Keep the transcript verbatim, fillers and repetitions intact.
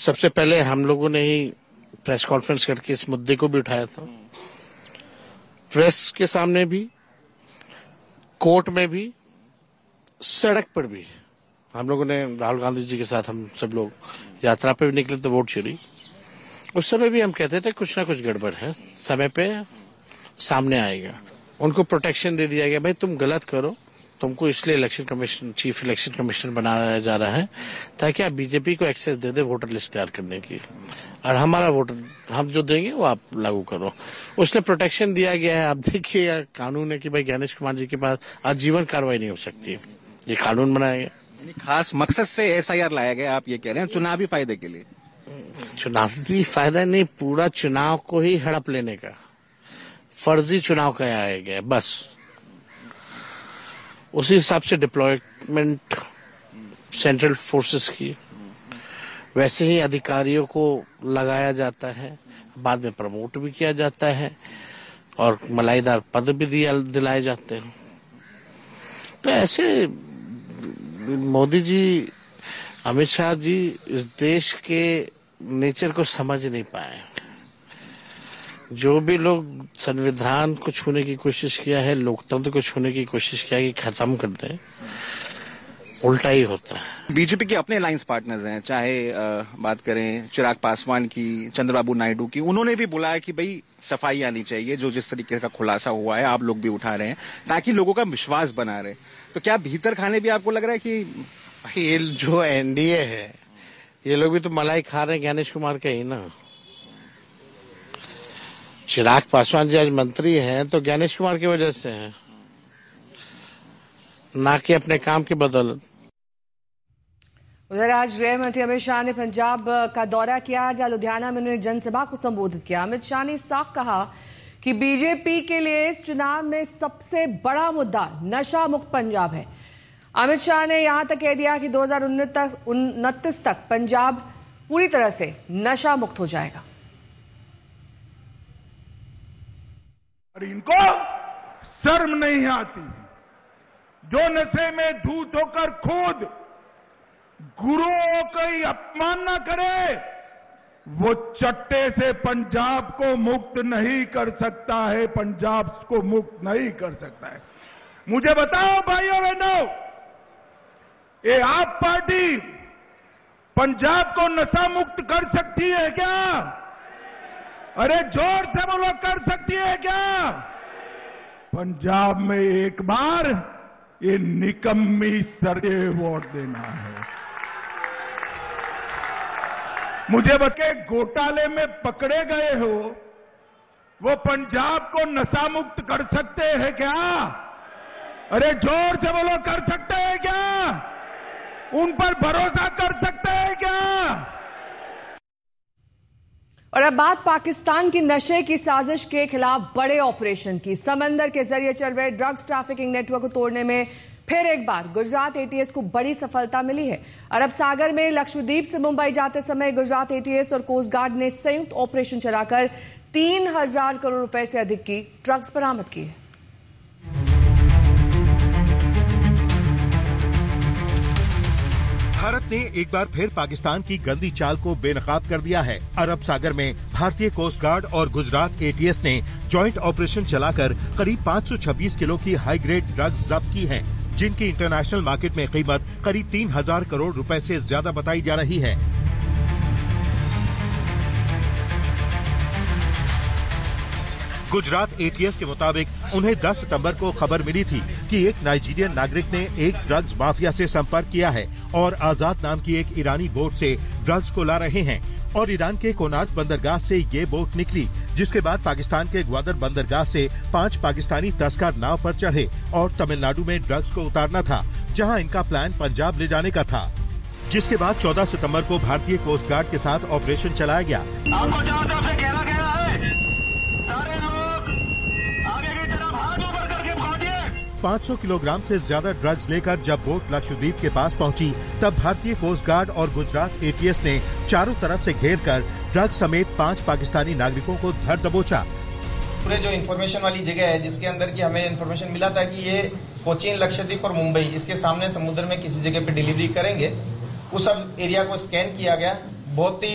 सबसे पहले हम लोगों ने ही प्रेस कॉन्फ्रेंस करके इस मुद्दे को भी उठाया था, प्रेस के सामने भी, कोर्ट में भी, सड़क पर भी। हम लोगों ने राहुल गांधी जी के साथ हम सब लोग यात्रा पे भी निकले तो वोट चोरी, उस समय भी हम कहते थे कुछ ना कुछ गड़बड़ है, समय पे सामने आएगा। उनको प्रोटेक्शन दे दिया गया, भाई तुम गलत करो, तुमको इसलिए election commission chief election commissioner बनाया जा रहा है ताकि आप बीजेपी को एक्सेस दे दे वोटर लिस्ट तैयार करने की, और हमारा वोटर हम जो देंगे वो आप लागू करो। उसने प्रोटेक्शन दिया गया है। आप देखिए कानून है कि भाई ज्ञानेश कुमार जी के पास आजीवन कार्रवाई नहीं हो सकती है, ये कानून बनाया गया। खास मकसद से एस आई आर लाया गया, आप ये कह रहे हैं चुनावी फायदे के लिए? चुनावी फायदा नहीं, पूरा चुनाव को ही हड़प लेने का, फर्जी चुनाव कराया गया बस। उसी हिसाब से डिप्लॉयमेंट सेंट्रल फोर्सेस की, वैसे ही अधिकारियों को लगाया जाता है, बाद में प्रमोट भी किया जाता है और मलाईदार पद भी दिलाए जाते हैं। तो ऐसे मोदी जी, अमित शाह जी इस देश के नेचर को समझ नहीं पाए। जो भी लोग संविधान को छूने की कोशिश किया है, लोकतंत्र को छूने की कोशिश किया है कि खत्म कर दें, उल्टा ही होता है। बीजेपी के अपने अलायंस पार्टनर्स हैं, चाहे आ, बात करें चिराग पासवान की, चंद्रबाबू नायडू की, उन्होंने भी बोला है कि भाई सफाई आनी चाहिए, जो जिस तरीके का खुलासा हुआ है आप लोग भी उठा रहे हैं ताकि लोगों का विश्वास बना रहे। तो क्या भीतर खाने भी आपको लग रहा है कि ये जो एनडीए है ये लोग भी तो मलाई खा रहे हैं ज्ञानेश कुमार के ही ना। चिराग पासवान जी आज मंत्री हैं तो ज्ञानेश कुमार की वजह से हैं, ना कि अपने काम की बदौलत। उधर आज गृह मंत्री अमित शाह ने पंजाब का दौरा किया, जहां लुधियाना में उन्होंने जनसभा को संबोधित किया। अमित शाह ने साफ कहा कि बीजेपी के लिए इस चुनाव में सबसे बड़ा मुद्दा नशा मुक्त पंजाब है। अमित शाह ने यहां तक कह दिया कि दो हजार उनतीस तक पंजाब पूरी तरह से नशा मुक्त हो जाएगा। इनको शर्म नहीं आती, जो नशे में धूत होकर खुद गुरुओं का ही अपमान न करे, वो चट्टे से पंजाब को मुक्त नहीं कर सकता है, पंजाब को मुक्त नहीं कर सकता है। मुझे बताओ भाइयों बहनों, ये आप पार्टी पंजाब को नशा मुक्त कर सकती है क्या? अरे जोर से बोलो, कर सकती है क्या? पंजाब में एक बार ये निकम्मी सरके वोट देना है। मुझे बके घोटाले में पकड़े गए हो, वो पंजाब को नशा मुक्त कर सकते हैं क्या? अरे जोर से बोलो, कर सकते हैं क्या? उन पर भरोसा कर सकते हैं क्या? और अब बात पाकिस्तान की नशे की साजिश के खिलाफ बड़े ऑपरेशन की। समंदर के जरिए चल रहे ड्रग्स ट्रैफिकिंग नेटवर्क को तोड़ने में फिर एक बार गुजरात एटीएस को बड़ी सफलता मिली है। अरब सागर में लक्षद्वीप से मुंबई जाते समय गुजरात एटीएस और कोस्ट गार्ड ने संयुक्त ऑपरेशन चलाकर तीन हजार करोड़ रुपए से अधिक की ड्रग्स बरामद की है। भारत ने एक बार फिर पाकिस्तान की गंदी चाल को बेनकाब कर दिया है। अरब सागर में भारतीय कोस्ट गार्ड और गुजरात एटीएस ने जॉइंट ऑपरेशन चलाकर करीब पाँच सौ छब्बीस किलो की हाई ग्रेड ड्रग्स जब्त की हैं, जिनकी इंटरनेशनल मार्केट में कीमत करीब तीन हजार करोड़ रुपए से ज्यादा बताई जा रही है। गुजरात एटीएस के मुताबिक उन्हें दस सितंबर को खबर मिली थी कि एक नाइजीरियन नागरिक ने एक ड्रग्स माफिया से संपर्क किया है और आजाद नाम की एक ईरानी बोट से ड्रग्स को ला रहे हैं, और ईरान के कोनार्क बंदरगाह से ये बोट निकली, जिसके बाद पाकिस्तान के ग्वादर बंदरगाह से पांच पाकिस्तानी तस्कर नाव पर चढ़े और तमिलनाडु में ड्रग्स को उतारना था, जहां इनका प्लान पंजाब ले जाने का था। जिसके बाद चौदह सितंबर को भारतीय कोस्ट गार्ड के साथ ऑपरेशन चलाया गया। आपको चारों तरफ से घेरा गया है, सारे लोग आगे की तरफ हाथ ऊपर करके पहुंचिए। पाँच सौ किलोग्राम से ज्यादा ड्रग्स लेकर जब बोट लक्षद्वीप के पास पहुंची, तब भारतीय कोस्ट गार्ड और गुजरात एटीएस ने चारों तरफ से घेर कर ड्रग्स समेत पाँच पाकिस्तानी नागरिकों को धर दबोचा। पूरे जो इन्फॉर्मेशन वाली जगह है, जिसके अंदर की हमें इन्फॉर्मेशन मिला था कि ये कोचीन, लक्षद्वीप और मुंबई इसके सामने समुद्र में किसी जगह पे डिलीवरी करेंगे, उस सब एरिया को स्कैन किया गया। बहुत ही